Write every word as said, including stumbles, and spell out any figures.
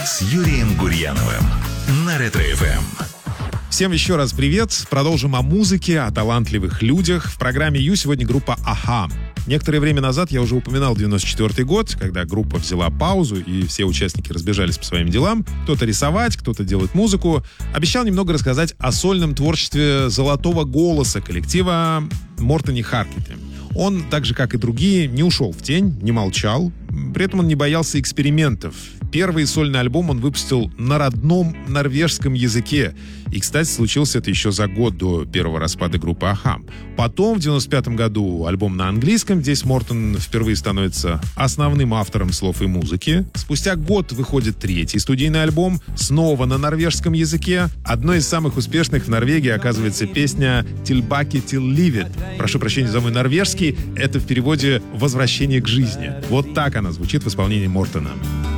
с Юрием Гурьяновым на Ретро-эф эм. Всем еще раз привет. Продолжим о музыке, о талантливых людях. В программе Ю сегодня группа «Аха». Некоторое время назад я уже упоминал девяносто четвёртый год, когда группа взяла паузу и все участники разбежались по своим делам. Кто-то рисовать, кто-то делать музыку. Обещал немного рассказать о сольном творчестве золотого голоса коллектива Мортоне Харкете. Он, так же как и другие, не ушел в тень, не молчал. При этом он не боялся экспериментов. Первый сольный альбом он выпустил на родном норвежском языке. И, кстати, случилось это еще за год до первого распада группы «Аха». Потом, в девяносто пятом году, альбом на английском. Здесь Мортон впервые становится основным автором слов и музыки. Спустя год выходит третий студийный альбом, снова на норвежском языке. Одной из самых успешных в Норвегии оказывается песня «Tilbake til livet». Прошу прощения за мой норвежский. Это в переводе «Возвращение к жизни». Вот так она звучит в исполнении Мортона.